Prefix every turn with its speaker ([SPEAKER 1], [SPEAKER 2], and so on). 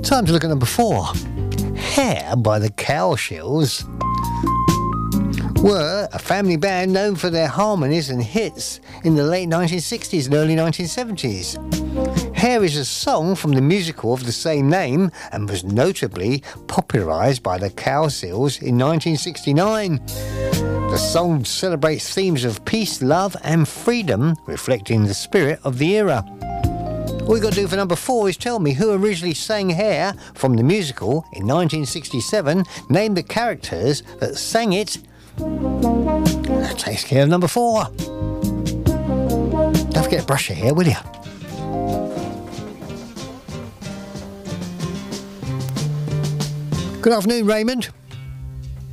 [SPEAKER 1] Time to look at number 4. Hair by the Cowshells were a family band known for their harmonies and hits in the late 1960s and early 1970s. Hair is a song from the musical of the same name and was notably popularised by the Cowshells in 1969. The song celebrates themes of peace, love and freedom, reflecting the spirit of the era. All you got to do for number 4 is tell me who originally sang Hair from the musical in 1967. Name the characters that sang it. That takes care of number 4. Don't forget to brush your hair, will you? Good afternoon, Raymond.